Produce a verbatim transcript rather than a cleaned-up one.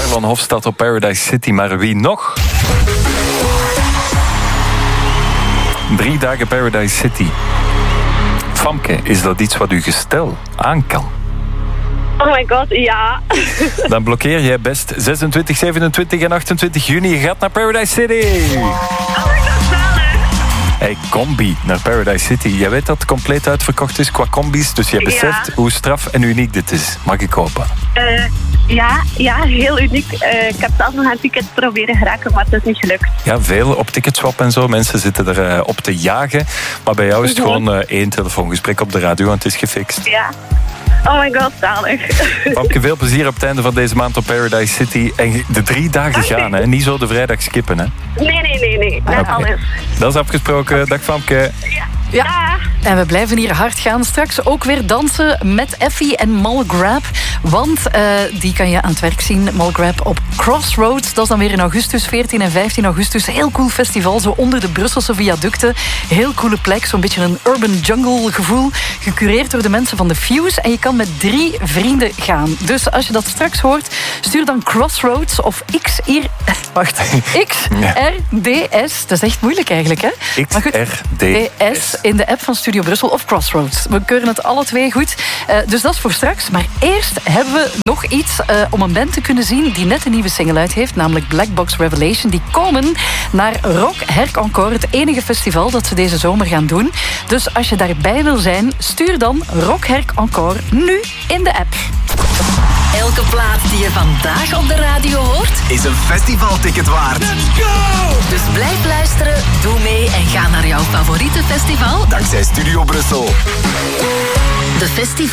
Merlon Hofstad op Paradise City, maar wie nog? Drie dagen Paradise City. Famke, is dat iets wat uw gestel aan kan? Oh my god, ja. Dan blokkeer jij best zesentwintig, zevenentwintig en achtentwintig juni. Je gaat naar Paradise City. Oh my god, zalig. Hey, combi naar Paradise City. Jij weet dat het compleet uitverkocht is qua combi's, dus jij beseft Ja. hoe straf en uniek dit is. Mag ik hopen? Uh, ja, ja, heel uniek. Uh, ik heb zelf nog een ticket proberen geraken, maar het is niet gelukt. Ja, veel op Ticketswap en zo. Mensen zitten er uh, op te jagen. Maar bij jou is het gewoon uh, één telefoongesprek op de radio en het is gefixt. Ja. Oh my god, zalig. Famke, veel plezier op het einde van deze maand op Paradise City. En de drie dagen Okay. gaan, hè? Niet zo de vrijdag skippen, hè? Nee, nee, nee, nee. Net Okay. alles. Dat is afgesproken. Dag Famke. Ja. Ja. Ja. En we blijven hier hard gaan. Straks ook weer dansen met Effie en Malgrab. Want uh, die kan je aan het werk zien, Malgrab, op Crossroads. Dat is dan weer in augustus, veertien en vijftien augustus. Heel cool festival, zo onder de Brusselse viaducten. Heel coole plek, zo'n beetje een urban jungle gevoel. Gecureerd door de mensen van de Fuse. En je kan met drie vrienden gaan. Dus als je dat straks hoort, stuur dan Crossroads of X R... Wacht. X R D S. Dat is echt moeilijk eigenlijk, hè? X R D S. in de app van Studio Brussel of Crossroads. We keuren het alle twee goed. Uh, dus dat is voor straks. Maar eerst hebben we nog iets uh, om een band te kunnen zien die net een nieuwe single uit heeft, namelijk Black Box Revelation. Die komen naar Rock Herk Encore, het enige festival dat ze deze zomer gaan doen. Dus als je daarbij wil zijn, stuur dan Rock Herk Encore nu in de app. Elke plaat die je vandaag op de radio hoort, is een festivalticket waard. Let's go! Dus blijf luisteren, doe mee en ga naar jouw favoriete festival. Dankzij Studio Brussel. De festival.